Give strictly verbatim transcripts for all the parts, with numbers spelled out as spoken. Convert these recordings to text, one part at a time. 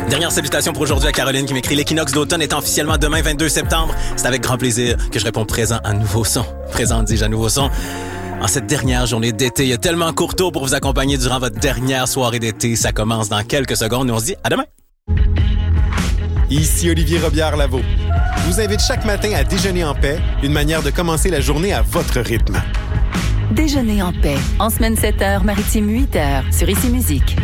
Dernière salutation pour aujourd'hui à Caroline qui m'écrit « L'équinoxe d'automne est officiellement demain, vingt-deux septembre. C'est avec grand plaisir que je réponds présent à nouveau son. Présent, dis-je, à nouveau son. En cette dernière journée d'été, il y a tellement courteau pour vous accompagner durant votre dernière soirée d'été. Ça commence dans quelques secondes et on se dit à demain. Ici Olivier Robillard-Lavaux. Je vous invite chaque matin à déjeuner en paix, une manière de commencer la journée à votre rythme. Déjeuner en paix, en semaine sept heures, maritime huit heures, sur Ici Musique.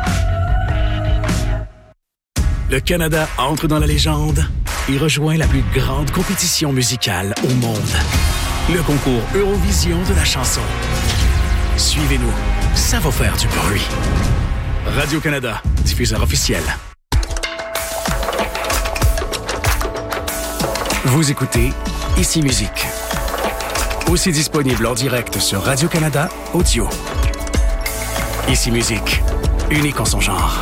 Le Canada entre dans la légende et rejoint la plus grande compétition musicale au monde. Le concours Eurovision de la chanson. Suivez-nous, ça va faire du bruit. Radio-Canada, diffuseur officiel. Vous écoutez Ici Musique. Aussi disponible en direct sur Radio-Canada Audio. Ici Musique, unique en son genre.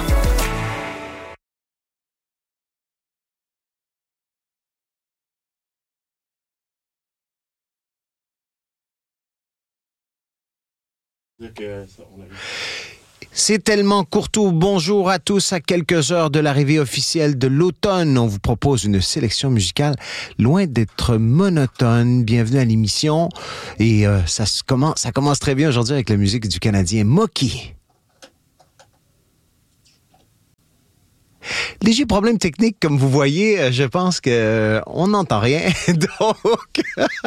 C'est tellement courtois. Bonjour à tous. À quelques heures de l'arrivée officielle de l'automne, on vous propose une sélection musicale loin d'être monotone. Bienvenue à l'émission. Et euh, ça, se commence, ça commence très bien aujourd'hui avec la musique du Canadien Moki. Léger problème technique, comme vous voyez, je pense que on n'entend rien. Donc,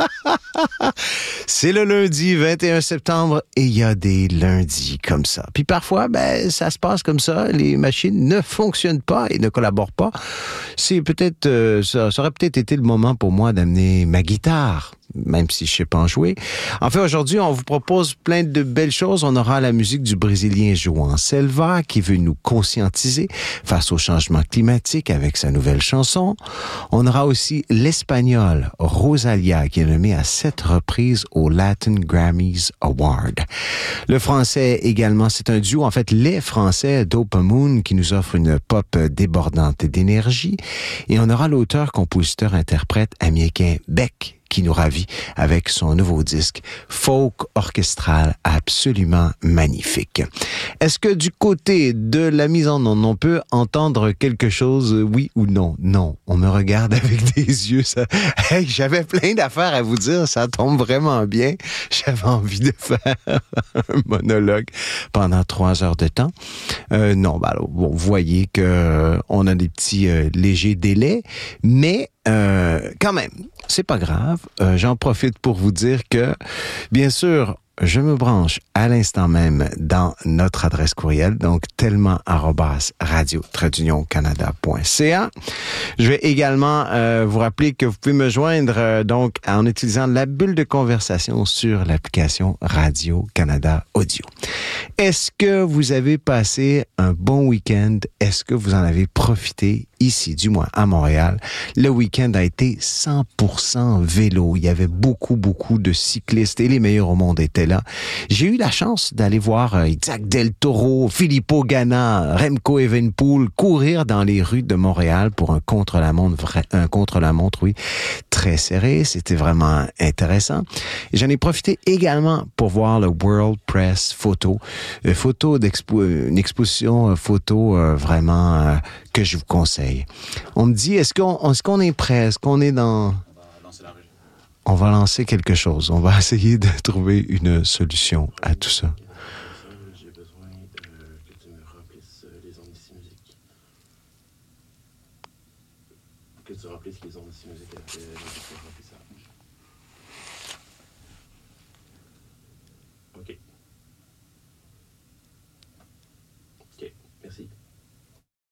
c'est le lundi vingt et un septembre et il y a des lundis comme ça. Puis parfois, ben, ça se passe comme ça. Les machines ne fonctionnent pas et ne collaborent pas. C'est peut-être, euh, ça, ça aurait peut-être été le moment pour moi d'amener ma guitare, même si je sais pas en jouer. En fait, aujourd'hui, on vous propose plein de belles choses. On aura la musique du Brésilien João Selva qui veut nous conscientiser face au changement climatique avec sa nouvelle chanson. On aura aussi l'Espagnol Rosalia qui est nommé à sept reprises au Latin Grammys Award. Le Français également, c'est un duo, en fait, les Français Dopamoon qui nous offre une pop débordante d'énergie. Et on aura l'auteur-compositeur-interprète américain Beck qui nous ravit avec son nouveau disque folk orchestral absolument magnifique. Est-ce que du côté de la mise en onde, on peut entendre quelque chose, oui ou non? Non. On me regarde avec des yeux. Ça... Hey, j'avais plein d'affaires à vous dire. Ça tombe vraiment bien. J'avais envie de faire un monologue pendant trois heures de temps. Euh, non, ben alors, bon, vous voyez que euh, on a des petits euh, légers délais, mais Euh, quand même, c'est pas grave. Euh, j'en profite pour vous dire que, bien sûr, je me branche à l'instant même dans notre adresse courriel, donc tellement arobase radio traduction canada point c a. Je vais également euh, vous rappeler que vous pouvez me joindre euh, donc en utilisant la bulle de conversation sur l'application Radio-Canada Audio. Est-ce que vous avez passé un bon week-end? Est-ce que vous en avez profité? Ici, du moins à Montréal, le week-end a été cent pour cent vélo. Il y avait beaucoup, beaucoup de cyclistes et les meilleurs au monde étaient là. J'ai eu la chance d'aller voir Isaac Del Toro, Filippo Ganna, Remco Evenepoel courir dans les rues de Montréal pour un contre-la-montre, un contre-la-montre, oui, très serré. C'était vraiment intéressant. Et j'en ai profité également pour voir le World Press Photo, euh, photo d'expo, une exposition euh, photo euh, vraiment euh, que je vous conseille. On me dit, est-ce qu'on, est-ce qu'on est prêt? Est-ce qu'on est dans... On va lancer quelque chose. On va essayer de trouver une solution à tout ça. J'ai besoin de, que tu me remplisses les ondes d'Ici Musique. Que tu remplisses les ondes d'Ici Musique avec le remplissage.